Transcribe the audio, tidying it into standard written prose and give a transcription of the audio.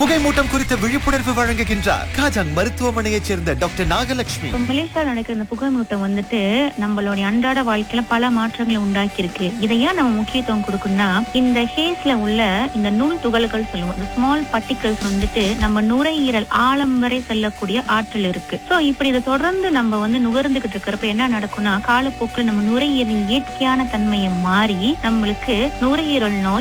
புகைமூட்டம் குறித்த விழிப்புணர்வு வழங்குகின்றார் காஜாங் மருத்துவமனையைச் சேர்ந்த டாக்டர் நாகலட்சுமி. இப்ப மலேசியால நடக்கிற இந்த புகைமூட்டம் நம்மளுடைய அன்றாட வாழ்க்கையில பல மாற்றங்களை உண்டாக்கி இருக்கு. இதை ஏன் நம்ம முக்கியத்துவம் கொடுக்கணும்னா, இந்த ஹேஸ்ல உள்ள இந்த நுண் துகள்கள் சொல்லுவோம், இந்த ஸ்மால் பார்ட்டிகல்ஸ் நம்ம நுரையீரல் ஆழம் வரை செல்லக்கூடிய ஆற்றல் இருக்கு. சோ இப்படி இதை தொடர்ந்து நம்ம நுகர்ந்துகிட்டு இருக்கிறப்ப என்ன நடக்கும்னா, காலப்போக்கில் நம்ம நுரையீரலின் இயற்கையான தன்மையை மாறி நம்மளுக்கு நுரையீரல் நோய்